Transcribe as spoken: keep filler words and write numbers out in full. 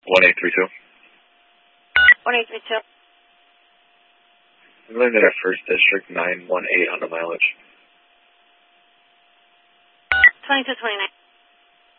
one eight three two. one eight three two. I'm landing at First District, nine one eight on the mileage. twenty-two twenty-nine.